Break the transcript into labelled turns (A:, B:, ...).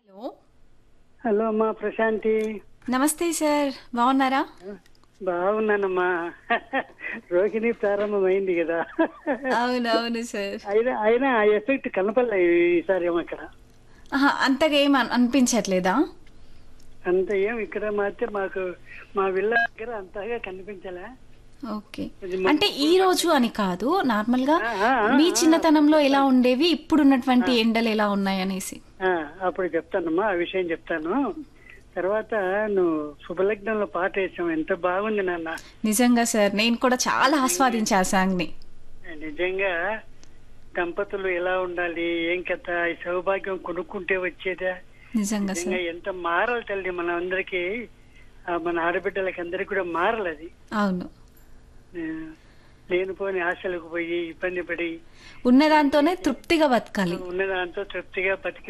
A: Hello.
B: Hello అమ్మా ప్రశాంతి.
A: నమస్తే sir. బాగున్నారా?
B: బాగున్నానమ్మా. రోహిణి ప్రారంభమైంది కదా.
A: అవునవును సార్.
B: అయినా ఆ ఎఫెక్ట్ కనపడలే ఈసారి ఏమో ఇక్కడ.
A: ఆహా, అంతగా ఏం అనిపించట్లేదా?
B: అంత ఏం ఇక్కడ మాత్రం మాకు మా విల్ల దగ్గర అంతగా కనిపించలే.
A: ఓకే.
B: ఇది
A: అంటే ఈ
B: మబ్బులు
A: రోజు అని కాదు, నార్మల్గా
B: ఆ, ఆ, ఆ,
A: మీ
B: ఆ,
A: చిన్నతనంలో ఎలా
B: చెప్పండి.
A: ఉండేవి, ఇప్పుడున్నటువంటి ఎండలు ఎలా ఉన్నాయనేసి.
B: ఆ, అప్పుడు చెప్తానమ్మా, ఆ విషయం చెప్తాను. తర్వాత నువ్వు శుభలగ్నంలో పాట వేసావు, ఎంత బాగుంది నాన్న.
A: నిజంగా సార్, నేను కూడా చాలా
B: నిజంగా
A: ఆస్వాదించా ఆ సాంగ్ని.
B: నిజంగా దంపతులు ఎలా ఉండాలి, ఏం కథ, ఈ సౌభాగ్యం కొనుక్కుంటే వచ్చేదా.
A: నిజంగా
B: నిజంగా
A: సార్.
B: ఎంత మారాలి తల్లి మన అందరికి, మన ఆడబిడ్డలకి అందరికి కూడా మారాలి అది.
A: అవును.
B: ఆ, లేనిపోని ఆశలకు పోయి ఇబ్బంది పడి
A: ఉన్నదాంతోనే తృప్తిగా బతకాలి.
B: ఉన్న దాంతో తృప్తిగా బతికి